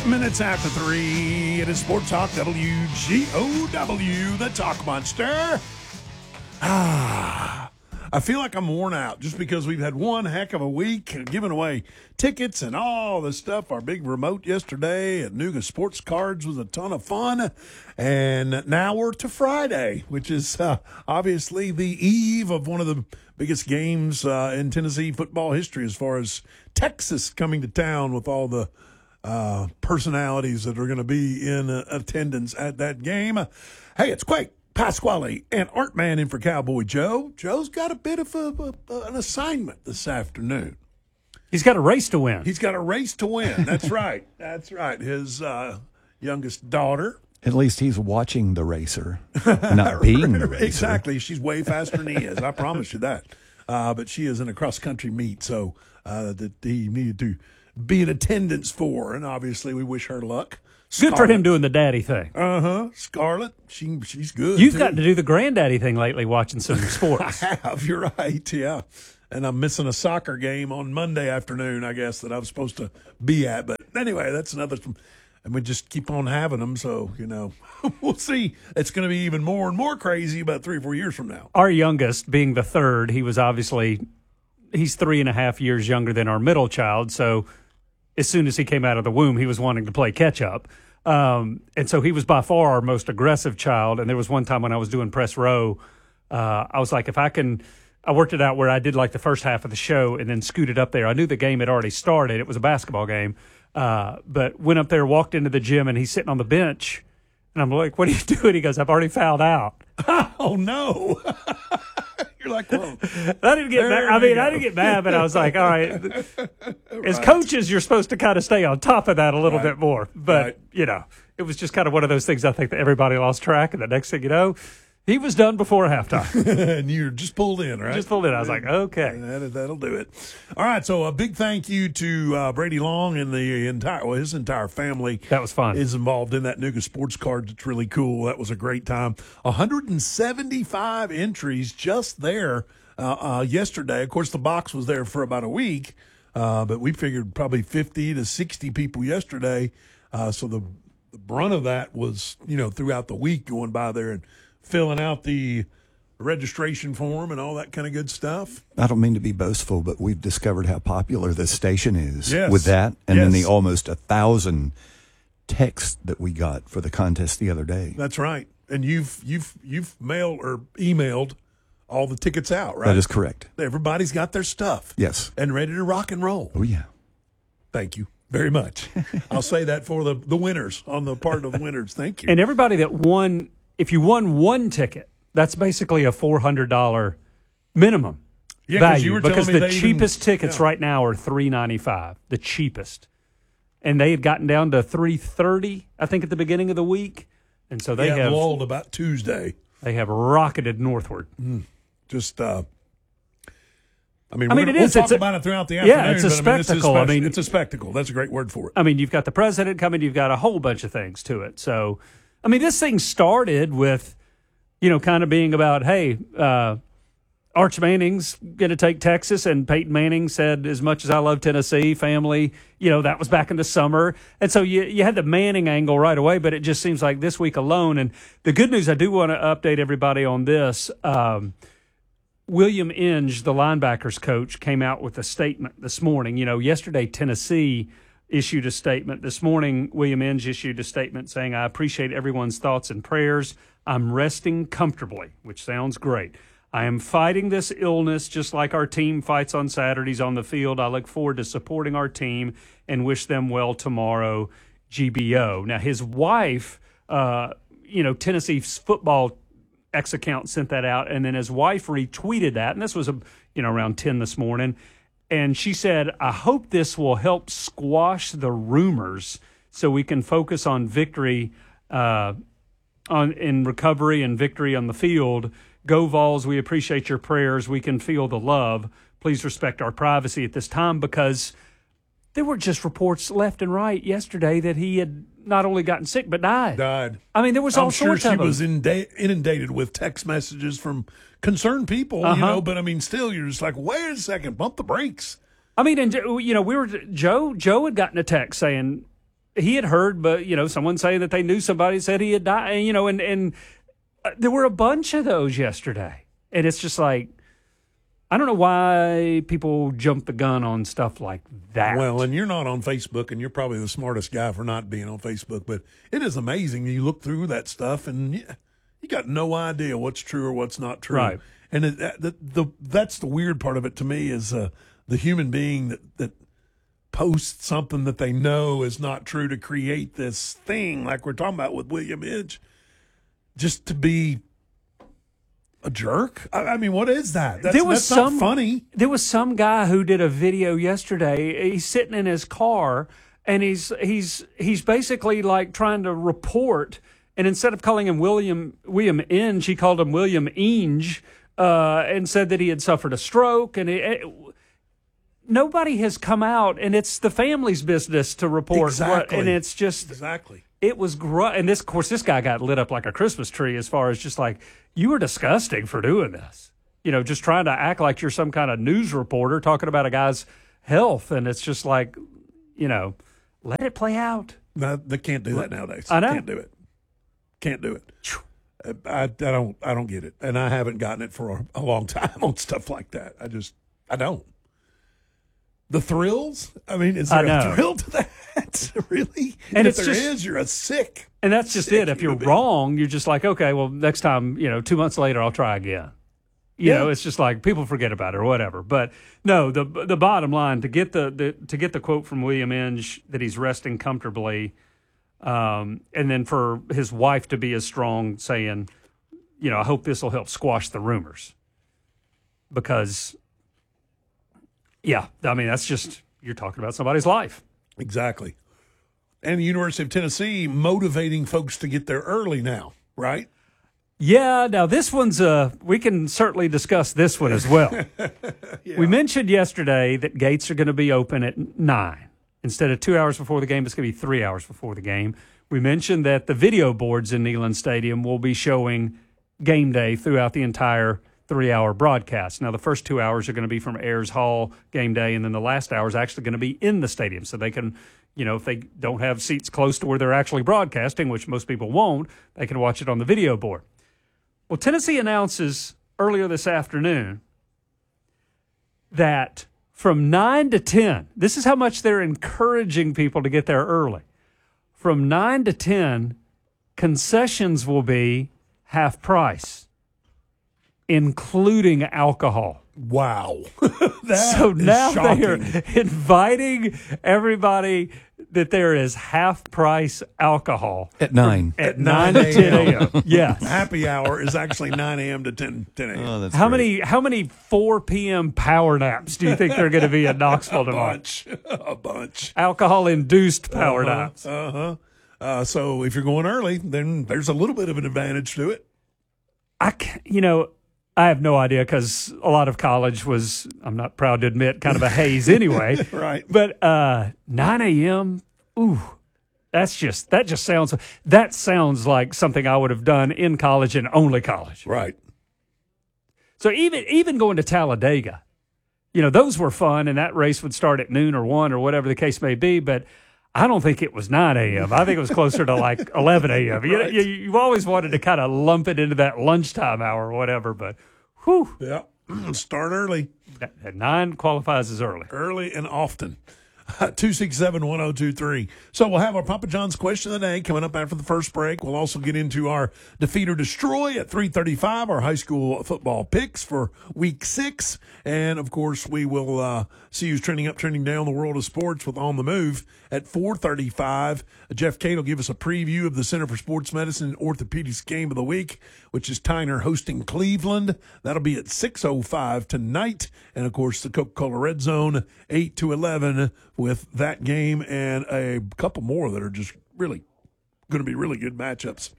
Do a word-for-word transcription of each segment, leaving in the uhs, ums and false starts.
Minutes after three, it is Sports Talk W G O W, the Talk Monster. Ah, I feel like I'm worn out just because we've had one heck of a week giving away tickets and all the stuff. Our big remote yesterday at Nuga Sports Cards was a ton of fun. And now we're to Friday, which is uh, obviously the eve of one of the biggest games uh, in Tennessee football history as far as Texas coming to town with all the Uh, personalities that are going to be in uh, attendance at that game. Hey, it's Quake, Pasquale, and Art Man in for Cowboy Joe. Joe's got a bit of a, a, an assignment this afternoon. He's got a race to win. He's got a race to win. That's right. That's right. His uh, youngest daughter. At least he's watching the racer, not being the racer. Exactly. She's way faster than he is. I promise you that. Uh, but she is in a cross-country meet, so uh, that he needed to be in attendance for, and obviously we wish her luck. Good for him doing the daddy thing. Uh-huh. Scarlett, she she's good. You've too. gotten to do the granddaddy thing lately watching some sports. I have, you're right, yeah. And I'm missing a soccer game on Monday afternoon, I guess, that I was supposed to be at. But anyway, that's another, and we just keep on having them, so, you know, we'll see. It's going to be even more and more crazy about three or four years from now. Our youngest, being the third, he was obviously, he's three and a half years younger than our middle child, so as soon as he came out of the womb, he was wanting to play catch-up. Um, and so he was by far our most aggressive child. And there was one time when I was doing press row, uh, I was like, if I can – I worked it out where I did like the first half of the show and then scooted up there. I knew the game had already started. It was a basketball game. Uh, but went up there, walked into the gym, and he's sitting on the bench. And I'm like, what are you doing? He goes, I've already fouled out. Oh, no. You're like, whoa. I didn't get mad. I mean, go. I didn't get mad, but I was like, all right. As right. coaches, you're supposed to kind of stay on top of that a little right. bit more. But, right. you know, it was just kind of one of those things I think that everybody lost track. And the next thing you know, he was done before halftime. And you're just pulled in, right? Just pulled in. I was like, okay. That, that'll do it. All right, so a big thank you to uh, Brady Long and the entire, well, his entire family. That was fun. Is involved in that Nuga Sports Cards. It's really cool. That was a great time. one hundred seventy-five entries just there uh, uh, yesterday. Of course, the box was there for about a week, uh, but we figured probably fifty to sixty people yesterday. Uh, so the, the brunt of that was, you know, throughout the week going by there and filling out the registration form and all that kind of good stuff. I don't mean to be boastful, but we've discovered how popular this station is yes. with that. And yes. then the almost a thousand texts that we got for the contest the other day. That's right. And you've you've you've mailed or emailed all the tickets out, right? That is correct. Everybody's got their stuff. Yes. And ready to rock and roll. Oh, yeah. Thank you very much. I'll say that for the, the winners, on the part of the winners. Thank you. And everybody that won, if you won one ticket, that's basically a four hundred dollars minimum yeah, value. You were because me the they cheapest even, tickets yeah. right now are three ninety-five, the cheapest. And they had gotten down to three thirty, I think, at the beginning of the week. And so they yeah, have lulled about Tuesday. They have rocketed northward. Mm, just, uh, I mean, I mean, gonna, it we'll is. talk It's a, about it throughout the afternoon. Yeah, it's a but, spectacle. I mean, I mean, it's a spectacle. That's a great word for it. I mean, you've got the president coming. You've got a whole bunch of things to it. So, I mean, this thing started with, you know, kind of being about, hey, uh, Arch Manning's going to take Texas, and Peyton Manning said, as much as I love Tennessee, family, you know, that was back in the summer. And so you, you had the Manning angle right away, but it just seems like this week alone. And the good news, I do want to update everybody on this. Um, William Inge, the linebackers coach, came out with a statement this morning. You know, yesterday Tennessee issued a statement. This morning, William Inge issued a statement saying, I appreciate everyone's thoughts and prayers. I'm resting comfortably, which sounds great. I am fighting this illness just like our team fights on Saturdays on the field. I look forward to supporting our team and wish them well tomorrow, G B O. Now, his wife, uh, you know, Tennessee's football X account sent that out, and then his wife retweeted that, and this was, a, you know, around ten this morning, and she said, I hope this will help squash the rumors so we can focus on victory uh, on in recovery and victory on the field. Go Vols, we appreciate your prayers. We can feel the love. Please respect our privacy at this time, because there were just reports left and right yesterday that he had not only gotten sick, but died. Died. I mean, there was all I'm sure sorts she of them. was inda- inundated with text messages from concerned people, uh-huh. you know, but I mean, still, you're just like, wait a second, bump the brakes. I mean, and, you know, we were, Joe, Joe had gotten a text saying, he had heard, but you know, someone saying that they knew somebody said he had died. And, you know, and and uh, there were a bunch of those yesterday, and it's just like I don't know why people jump the gun on stuff like that. Well, and you're not on Facebook, and you're probably the smartest guy for not being on Facebook. But it is amazing. You look through that stuff, and you, you got no idea what's true or what's not true. Right. And it, the, the that's the weird part of it to me is uh, the human being that that. post something that they know is not true to create this thing like we're talking about with William Edge, just to be a jerk. I, I mean, what is that? That's, there was that's some not funny. There was some guy who did a video yesterday. He's sitting in his car and he's he's he's basically like trying to report. And instead of calling him William William Inge, he called him William Inge, uh, and said that he had suffered a stroke. And it, it, nobody has come out, and it's the family's business to report. Exactly. What, and it's just exactly. It was gr- and this, of course, this guy got lit up like a Christmas tree. As far as just like you were disgusting for doing this, you know, just trying to act like you're some kind of news reporter talking about a guy's health, and it's just like, you know, let it play out. No, they can't do that nowadays. I know. Can't do it. Can't do it. I, I don't. I don't get it, and I haven't gotten it for a, a long time on stuff like that. I just. I don't. The thrills? I mean, is there a thrill to that? Really? And if it's there just, is, you're a sick. And that's just it. If you're wrong, you're just like, okay, well, next time, you know, two months later, I'll try again. You yeah. know, it's just like people forget about it or whatever. But no, the the bottom line, to get the, the to get the quote from William Inge that he's resting comfortably, um, and then for his wife to be as strong, saying, you know, I hope this will help squash the rumors, because. Yeah, I mean, that's just, you're talking about somebody's life. Exactly. And the University of Tennessee motivating folks to get there early now, right? Yeah, now this one's, uh, we can certainly discuss this one as well. yeah. We mentioned yesterday that gates are going to be open at nine. Instead of two hours before the game, it's going to be three hours before the game. We mentioned that the video boards in Neyland Stadium will be showing game day throughout the entire three-hour broadcast. Now, the first two hours are going to be from Ayers Hall game day, and then the last hour is actually going to be in the stadium. So they can, you know, if they don't have seats close to where they're actually broadcasting, which most people won't, they can watch it on the video board. Well, Tennessee announces earlier this afternoon that from nine to ten, this is how much they're encouraging people to get there early. From nine to ten, concessions will be half price, including alcohol. Wow. So now they are inviting everybody that there is half price alcohol. At nine. At, at nine to ten a.m. Yes. Happy hour is actually nine a.m. to ten a.m. Oh, that's how great. many how many four p.m. power naps do you think they're going to be in Knoxville tomorrow? A bunch. A bunch. Alcohol-induced power uh-huh. naps. Uh-huh. Uh, so if you're going early, then there's a little bit of an advantage to it. I, you know, I have no idea because a lot of college was, I'm not proud to admit, kind of a haze anyway. Right. But uh, nine a.m., ooh, that's just, that just sounds, that sounds like something I would have done in college and only college. Right. So even even going to Talladega, you know, those were fun, and that race would start at noon or one or whatever the case may be, but I don't think it was nine a.m. I think it was closer to like eleven a.m. You, Right. you, you've always wanted to kind of lump it into that lunchtime hour or whatever, but whew. Yeah. Start early. At nine qualifies as early. Early and often. two six seven, one oh two three. So we'll have our Papa John's question of the day coming up after the first break. We'll also get into our Defeat or Destroy at three thirty-five, our high school football picks for week six. And, of course, we will uh, see who's trending up, trending down the world of sports with On the Move at four thirty-five. Jeff Cade will give us a preview of the Center for Sports Medicine and Orthopedics game of the week, which is Tyner hosting Cleveland. That'll be at six oh five tonight. And, of course, the Coca-Cola Red Zone, eight to eleven, with that game and a couple more that are just really going to be really good matchups.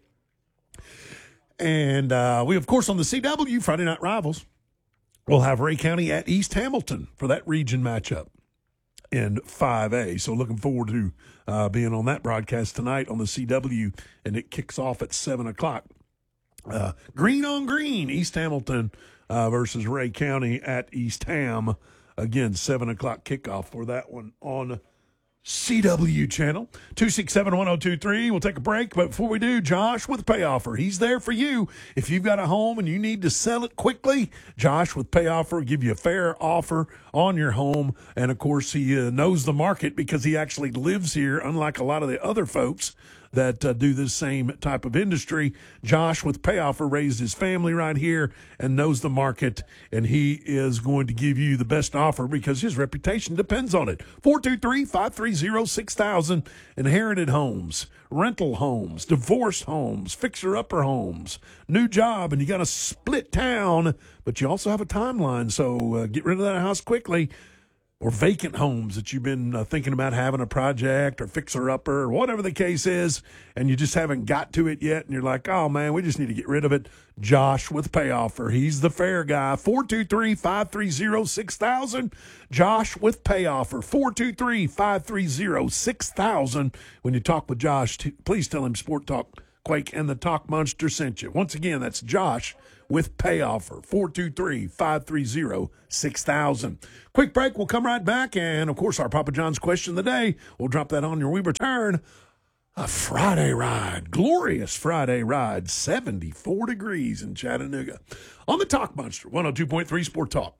And uh, we, of course, on the C W, Friday Night Rivals, we'll have Ray County at East Hamilton for that region matchup in five A. So looking forward to uh, being on that broadcast tonight on the C W, and it kicks off at seven o'clock. Uh, green on green, East Hamilton uh, versus Ray County at East Ham. Again, seven o'clock kickoff for that one on C W channel, two six seven, one oh two three. We'll take a break, but before we do, Josh with Pay Offer. He's there for you. If you've got a home and you need to sell it quickly, Josh with Pay Offer will give you a fair offer on your home. And, of course, he uh, knows the market because he actually lives here, unlike a lot of the other folks that uh, do this same type of industry. Josh with Pay Offer raised his family right here and knows the market, and he is going to give you the best offer because his reputation depends on it. four two three, five three zero, six thousand. Inherited homes, rental homes, divorce homes, fixer-upper homes, new job, and you got a split town, but you also have a timeline, so uh, get rid of that house quickly. Or vacant homes that you've been uh, thinking about having a project or fixer-upper or whatever the case is, and you just haven't got to it yet, and you're like, oh, man, we just need to get rid of it. Josh with Pay Offer. He's the fair guy. four two three, five three zero, six thousand. Josh with Pay Offer. four two three, five three zero, six thousand. When you talk with Josh, t- please tell him Sport Talk Quake and the Talk Monster sent you. Once again, that's Josh with Pay Offer, four two three, five three zero, six thousand. Quick break, we'll come right back, and, of course, our Papa John's question of the day. We'll drop that on your we return. A Friday ride, glorious Friday ride, seventy-four degrees in Chattanooga. On the Talk Monster, one oh two point three Sport Talk.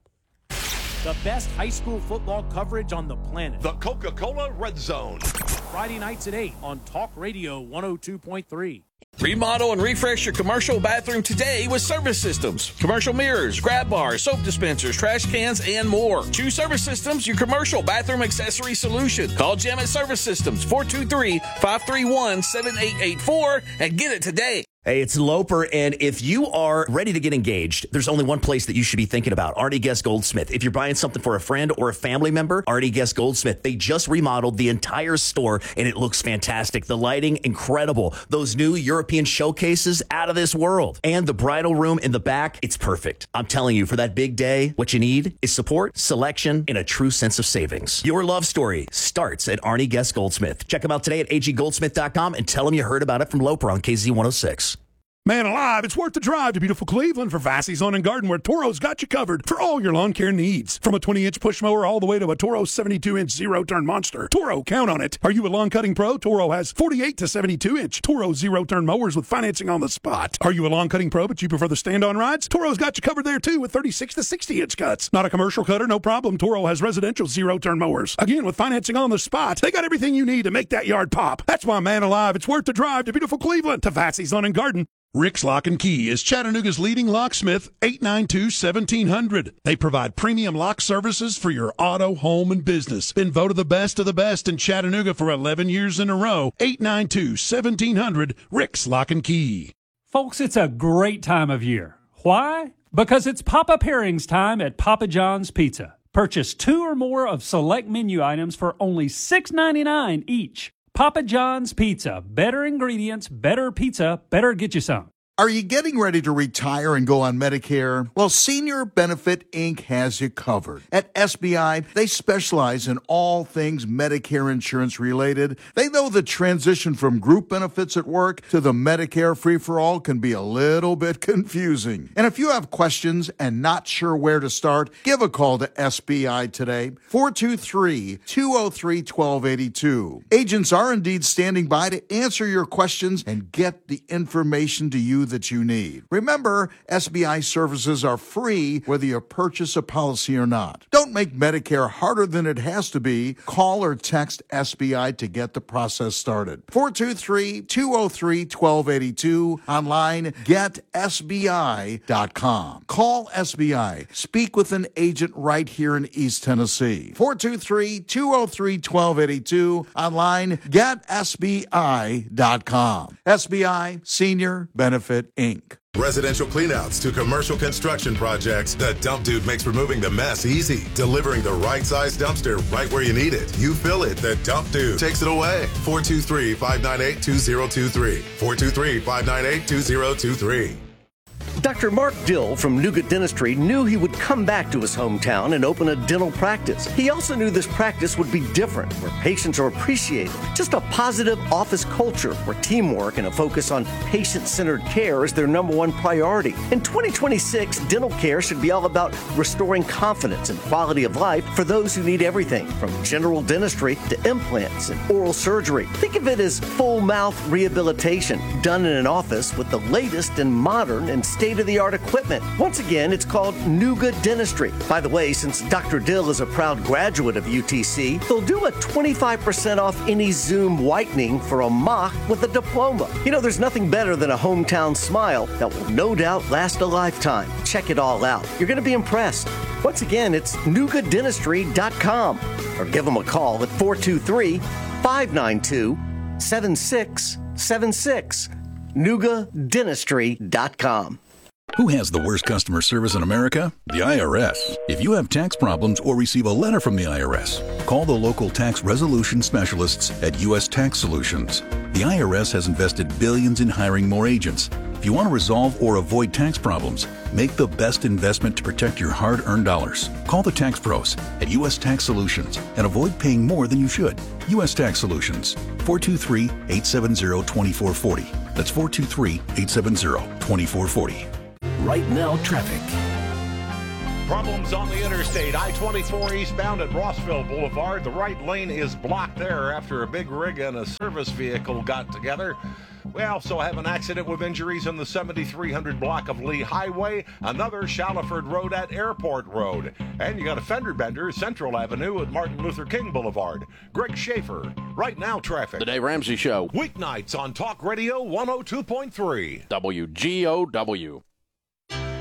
The best high school football coverage on the planet. The Coca-Cola Red Zone. Friday nights at eight on Talk Radio one oh two point three. Remodel and refresh your commercial bathroom today with Service Systems. Commercial mirrors, grab bars, soap dispensers, trash cans, and more. Choose Service Systems, your commercial bathroom accessory solution. Call Jim at Service Systems, four two three, five three one, seven eight eight four, and get it today. Hey, it's Loper, and if you are ready to get engaged, there's only one place that you should be thinking about, Artie Guest Goldsmith. If you're buying something for a friend or a family member, Artie Guest Goldsmith. They just remodeled the entire store, and it looks fantastic. The lighting, incredible. Those new European showcases, out of this world. And the bridal room in the back, it's perfect. I'm telling you, for that big day, what you need is support, selection, and a true sense of savings. Your love story starts at Artie Guest Goldsmith. Check them out today at a g goldsmith dot com and tell them you heard about it from Loper on K Z one oh six. Man alive, it's worth the drive to beautiful Cleveland for Vassey's Lawn and Garden, where Toro's got you covered for all your lawn care needs. From a twenty-inch push mower all the way to a Toro seventy-two inch zero-turn monster. Toro, count on it. Are you a lawn cutting pro? Toro has forty-eight to seventy-two inch Toro zero-turn mowers with financing on the spot. Are you a lawn cutting pro but you prefer the stand-on rides? Toro's got you covered there too with thirty-six to sixty inch cuts. Not a commercial cutter? No problem. Toro has residential zero-turn mowers. Again, with financing on the spot. They got everything you need to make that yard pop. That's why, man alive, it's worth the drive to beautiful Cleveland to Vassey's Lawn and Garden. Rick's Lock and Key is Chattanooga's leading locksmith, eight nine two, one seven zero zero. They provide premium lock services for your auto, home, and business. Been voted the best of the best in Chattanooga for eleven years in a row. eight nine two, one seven zero zero, Rick's Lock and Key. Folks, it's a great time of year. Why? Because it's Papa Pairings time at Papa John's Pizza. Purchase two or more of select menu items for only six ninety-nine each. Papa John's Pizza. Better ingredients, better pizza, better get you some. Are you getting ready to retire and go on Medicare? Well, Senior Benefit Incorporated has you covered. At S B I, they specialize in all things Medicare insurance related. They know the transition from group benefits at work to the Medicare free-for-all can be a little bit confusing. And if you have questions and not sure where to start, give a call to S B I today, four two three, two oh three, one two eight two. Agents are indeed standing by to answer your questions and get the information to you that you need. Remember, S B I services are free whether you purchase a policy or not. Don't make Medicare harder than it has to be. Call or text S B I to get the process started. four two three, two oh three, one two eight two. Online, get S B I dot com. Call S B I. Speak with an agent right here in East Tennessee. four two three, two oh three, one two eight two. Online, get S B I dot com. S B I, Senior Benefit Incorporated. Residential cleanouts to commercial construction projects, the Dump Dude makes removing the mess easy, delivering the right size dumpster right where you need it. You fill it, the Dump Dude takes it away. four two three, five nine eight, two oh two three. four two three, five nine eight, two oh two three. Doctor Mark Dill from Nuga Dentistry knew he would come back to his hometown and open a dental practice. He also knew this practice would be different, where patients are appreciated. Just a positive office culture where teamwork and a focus on patient-centered care is their number one priority. In twenty twenty-six, dental care should be all about restoring confidence and quality of life for those who need everything from general dentistry to implants and oral surgery. Think of it as full mouth rehabilitation done in an office with the latest and modern and state-of-the-art equipment. Once again, it's called Nuga Dentistry. By the way, since Doctor Dill is a proud graduate of U T C, they'll do a twenty-five percent off any Zoom whitening for a mock with a diploma. You know, there's nothing better than a hometown smile that will no doubt last a lifetime. Check it all out. You're going to be impressed. Once again, it's nuga dentistry dot com or give them a call at four two three, five nine two, seven six seven six. nuga dentistry dot com. Who has the worst customer service in America? The I R S. If you have tax problems or receive a letter from the I R S, call the local tax resolution specialists at U S Tax Solutions. The I R S has invested billions in hiring more agents. If you want to resolve or avoid tax problems, make the best investment to protect your hard-earned dollars. Call the tax pros at U S Tax Solutions and avoid paying more than you should. U S Tax Solutions, four two three, eight seven zero, two four four zero. That's four two three, eight seven zero, two four four zero. Right now, traffic. Problems on the interstate. I twenty-four eastbound at Rossville Boulevard. The right lane is blocked there after a big rig and a service vehicle got together. We also have an accident with injuries on the seventy-three hundred block of Lee Highway, another Shaliford Road at Airport Road. And you got a fender bender, Central Avenue at Martin Luther King Boulevard. Greg Schaefer, Right Now Traffic. The Dave Ramsey Show. Weeknights on Talk Radio one oh two point three. W G O W.